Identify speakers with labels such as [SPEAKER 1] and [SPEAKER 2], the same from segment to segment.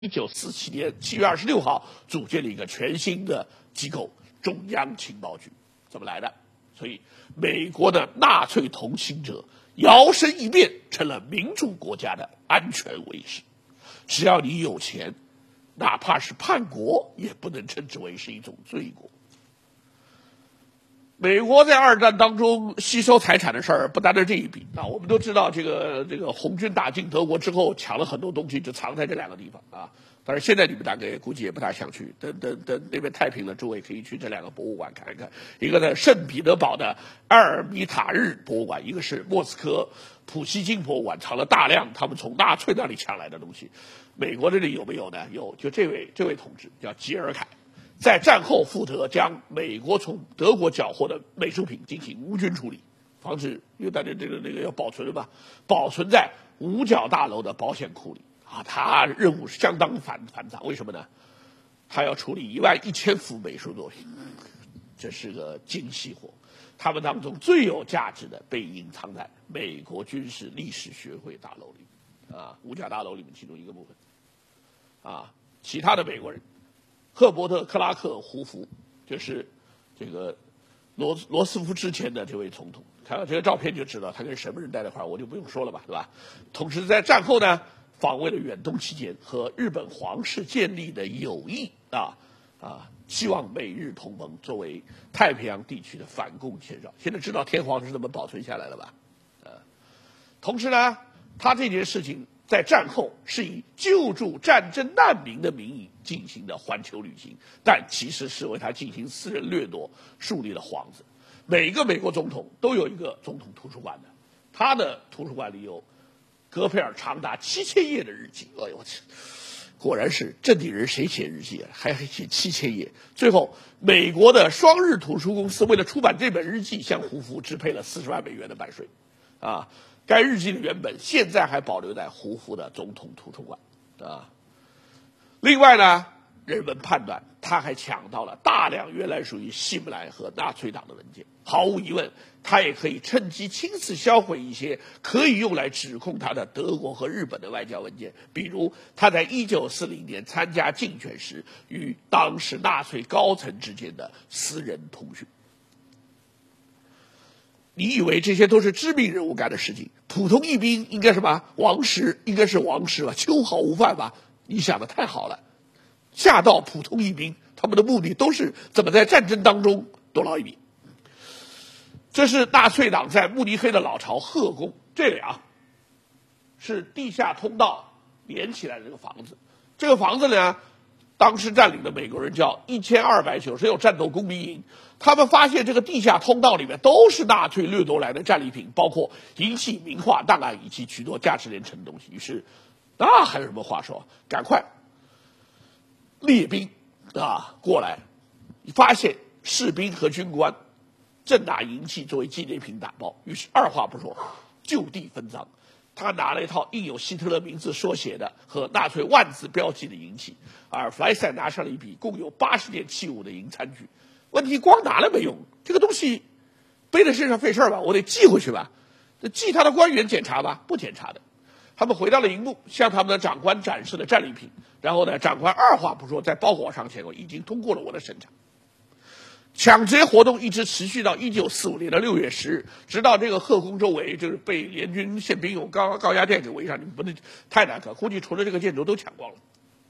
[SPEAKER 1] 1947年7月26号组建了一个全新的机构——中央情报局，怎么来的？所以，美国的纳粹同情者摇身一变成了民主国家的安全卫士。只要你有钱，哪怕是叛国，也不能称之为是一种罪过。美国在二战当中吸收财产的事儿不单单这一笔啊，我们都知道这个红军打进德国之后，抢了很多东西，就藏在这两个地方啊。但是现在你们大概估计也不大想去，等那边太平了，诸位可以去这两个博物馆看一看。一个在圣彼得堡的埃尔米塔日博物馆，一个是莫斯科普希金博物馆，藏了大量他们从纳粹那里抢来的东西。美国这里有没有呢？有，就这位同志叫吉尔凯。在战后负责将美国从德国缴获的美术品进行无菌处理，防止因为大家这个要保存吧，保存在五角大楼的保险库里啊。他任务相当繁杂，为什么呢？他要处理11000幅美术作品，这是个精细活。他们当中最有价值的被隐藏在美国军事历史学会大楼里，啊，五角大楼里面其中一个部分，啊，其他的美国人。赫伯特·克拉克·胡佛，就是这个罗斯福之前的这位总统，看到这个照片就知道他跟什么人待在一块儿，我就不用说了吧，对吧？同时在战后呢，访问了远东期间和日本皇室建立的友谊希望美日同盟作为太平洋地区的反共前哨。现在知道天皇是怎么保存下来了吧？同时呢，他这件事情。在战后是以救助战争难民的名义进行的环球旅行，但其实是为他进行私人掠夺树立了幌子。每个美国总统都有一个总统图书馆的，他的图书馆里有戈培尔长达7000页的日记。哎呦我去，果然是正经人谁写日记啊？还写7000页。最后，美国的双日图书公司为了出版这本日记，向胡佛支配了40万美元的版税，啊。该日记的原本现在还保留在胡佛的总统图书馆，啊。另外呢，人们判断他还抢到了大量原来属于希姆莱和纳粹党的文件。毫无疑问，他也可以趁机亲自销毁一些可以用来指控他的德国和日本的外交文件，比如他在1940年参加竞选时与当时纳粹高层之间的私人通讯。你以为这些都是知名人物干的事情？普通一兵应该什么？王石应该是王石吧？秋毫无犯吧？你想的太好了。下到普通一兵，他们的目的都是怎么在战争当中多捞一笔。这是纳粹党在慕尼黑的老巢赫宫，这里是地下通道连起来的这个房子。这个房子呢，当时占领的美国人叫1296战斗工兵营。他们发现这个地下通道里面都是纳粹掠夺来的战利品，包括银器、名画、档案以及许多价值连城的东西。于是，那还有什么话说？赶快列兵过来，发现士兵和军官正拿银器作为纪念品打包，于是二话不说，就地分赃。他拿了一套印有希特勒名字缩写的和纳粹万字标记的银器，而弗莱塞拿上了一笔共有80件器物的银餐具。问题光拿了没用，这个东西背在身上费事吧？我得寄回去吧？寄他的官员检查吧？不检查的。他们回到了营部，向他们的长官展示了战利品，然后呢，长官二话不说，在包裹上写过已经通过了我的审查。抢劫活动一直持续到1945年的6月10日，直到这个赫宫周围就是被联军宪兵用高压电给围上，你们不能太难看，估计除了这个建筑都抢光了。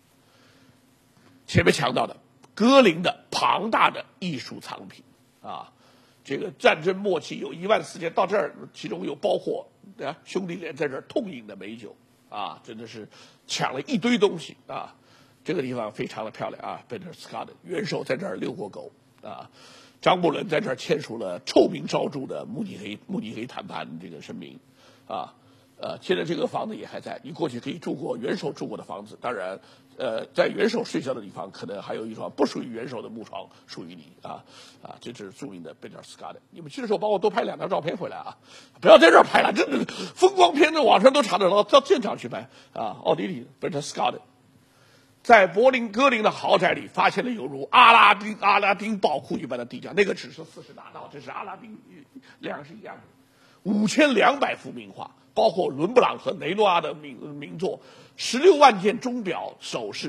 [SPEAKER 1] 前面强调的格林的庞大的艺术藏品这个战争末期有14000件到这儿，其中有包括兄弟连在这儿痛饮的美酒真的是抢了一堆东西这个地方非常的漂亮贝特斯卡的元首在这儿遛过狗张伯伦在这儿签署了臭名昭著的慕尼黑谈判这个声明现在这个房子也还在，你过去可以住过元首住过的房子。当然，在元首睡觉的地方，可能还有一床不属于元首的木床属于你这是著名的贝特斯卡的。你们去的时候帮我多拍2张照片回来不要在这儿拍了，这风光片在网上都查得到，到现场去拍奥地利的贝特斯卡的。在格林的豪宅里发现了犹如阿拉丁宝库一般的地窖，那个只是40大盗，这是阿拉丁，两个是一样的。5200幅名画， 包括伦勃朗和雷诺阿的名作，16万件钟表首饰。